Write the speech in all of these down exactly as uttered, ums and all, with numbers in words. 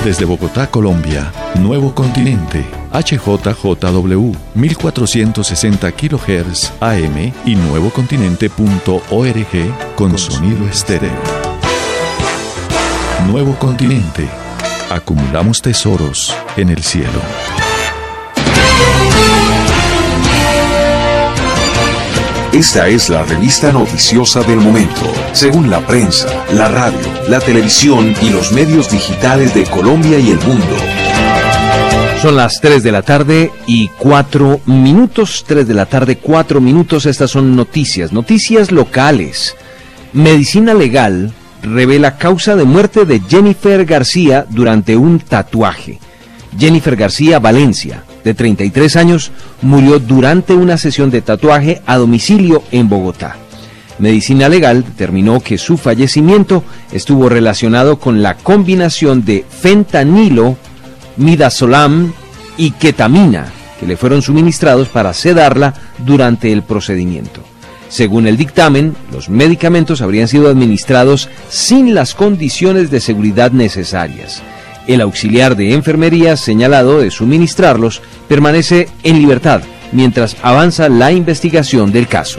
Desde Bogotá, Colombia, Nuevo Continente, H J J W, mil cuatrocientos sesenta kilohertz A M y nuevocontinente punto org con sonido estéreo. Nuevo Continente. Acumulamos tesoros en el cielo. Esta es la revista noticiosa del momento, según la prensa, la radio, la televisión y los medios digitales de Colombia y el mundo. Son las tres de la tarde y cuatro minutos, tres de la tarde, cuatro minutos, estas son noticias, noticias locales. Medicina Legal revela causa de muerte de Jennifer García durante un tatuaje. Jennifer García Valencia, de treinta y tres años, murió durante una sesión de tatuaje a domicilio en Bogotá. Medicina Legal determinó que su fallecimiento estuvo relacionado con la combinación de fentanilo, midazolam y ketamina que le fueron suministrados para sedarla durante el procedimiento. Según el dictamen, los medicamentos habrían sido administrados sin las condiciones de seguridad necesarias. El auxiliar de enfermería señalado de suministrarlos permanece en libertad mientras avanza la investigación del caso.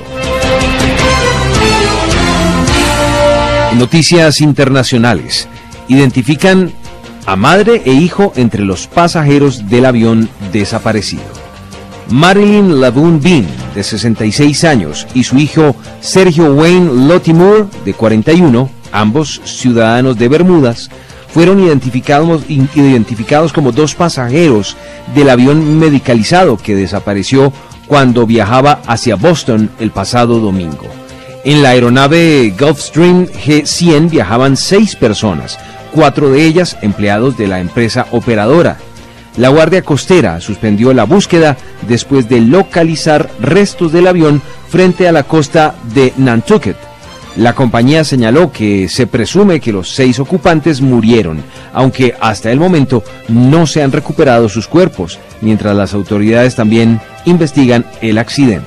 Noticias internacionales. Identifican a madre e hijo entre los pasajeros del avión desaparecido. Marilyn Lavon Bean, de sesenta y seis años, y su hijo Sergio Wayne Lottimore, de cuarenta y uno, ambos ciudadanos de Bermudas, fueron identificados, identificados como dos pasajeros del avión medicalizado que desapareció cuando viajaba hacia Boston el pasado domingo. En la aeronave Gulfstream G cien viajaban seis personas, cuatro de ellas empleados de la empresa operadora. La Guardia Costera suspendió la búsqueda después de localizar restos del avión frente a la costa de Nantucket. La compañía señaló que se presume que los seis ocupantes murieron, aunque hasta el momento no se han recuperado sus cuerpos, mientras las autoridades también investigan el accidente.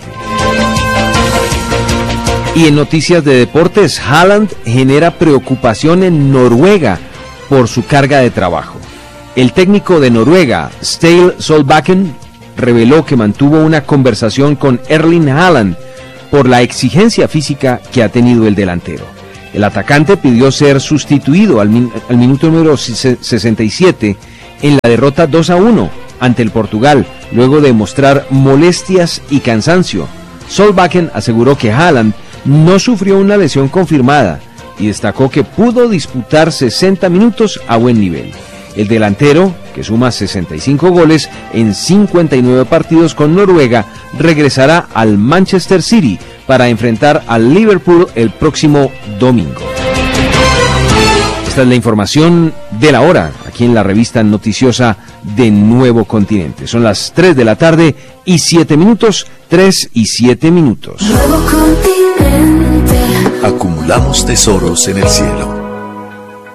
Y en noticias de deportes, Haaland genera preocupación en Noruega por su carga de trabajo. El técnico de Noruega, Ståle Solbakken, reveló que mantuvo una conversación con Erling Haaland por la exigencia física que ha tenido el delantero. El atacante pidió ser sustituido al, min- al minuto número sesenta y siete en la derrota dos a uno ante el Portugal, luego de mostrar molestias y cansancio. Solbakken aseguró que Haaland no sufrió una lesión confirmada y destacó que pudo disputar sesenta minutos a buen nivel. El delantero, que suma sesenta y cinco goles en cincuenta y nueve partidos con Noruega, regresará al Manchester City para enfrentar al Liverpool el próximo domingo. Esta es la información de la hora, aquí en la revista noticiosa de Nuevo Continente. Son las tres de la tarde y siete minutos, tres y siete minutos. Acumulamos tesoros en el cielo.